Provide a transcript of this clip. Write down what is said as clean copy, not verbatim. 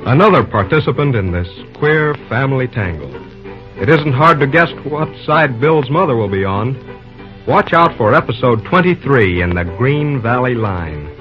Another participant in this queer family tangle. It isn't hard to guess what side Bill's mother will be on. Watch out for episode 23 in the Green Valley Line.